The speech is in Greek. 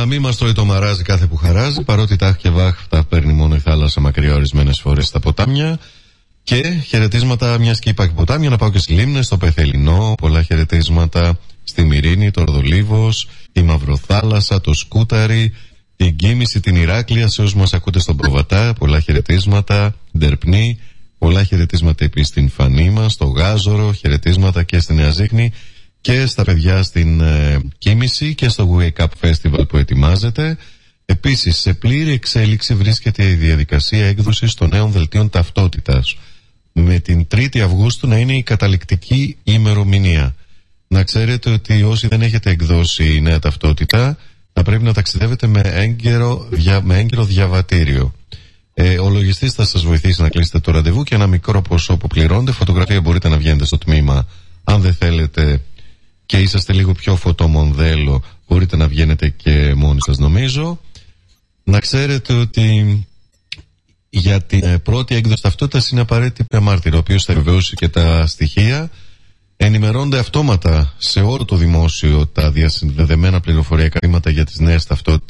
μην μας τρώει το μαράζι κάθε που χαράζει, παρότι τα και βάχτα παίρνει μόνο η θάλασσα μακριά ορισμένες φορές στα ποτάμια. Και χαιρετίσματα, μιας και είπα και ποτάμια, να πάω και στις Λίμνες, στο Πεθελινό. Πολλά χαιρετίσματα στη Μυρίνη, το Ορδολίβος, τη Μαυροθάλασσα, το Σκούταρι, την Κίμηση, την Ηράκλεια, σε όσους μας ακούτε στον Προβατά. Πολλά χαιρετίσματα, Ντερπνή. Πολλά χαιρετίσματα επίσης στην Φανή μας, στο Γάζορο, χαιρετίσματα και στην Νέα Ζύχνη και στα παιδιά στην Κίμηση και στο Wake Up Festival που ετοιμάζεται. Επίσης, σε πλήρη εξέλιξη βρίσκεται η διαδικασία έκδοσης των νέων δελτίων ταυτότητας. Με την 3η Αυγούστου να είναι η καταληκτική ημερομηνία. Να ξέρετε ότι όσοι δεν έχετε εκδώσει η νέα ταυτότητα, θα πρέπει να ταξιδεύετε με έγκαιρο διαβατήριο. Ο λογιστής θα σας βοηθήσει να κλείσετε το ραντεβού και ένα μικρό ποσό που πληρώνετε. Φωτογραφία μπορείτε να βγαίνετε στο τμήμα. Αν δεν θέλετε και είσαστε λίγο πιο φωτομονδέλο, μπορείτε να βγαίνετε και μόνοι σας, νομίζω. Να ξέρετε ότι για την πρώτη έκδοση ταυτότητας είναι απαραίτητη μάρτυρα, ο οποίος θα βεβαιώσει και τα στοιχεία. Ενημερώνονται αυτόματα σε όλο το δημόσιο τα διασυνδεδεμένα πληροφοριακά βήματα για τις νέες ταυτότητες.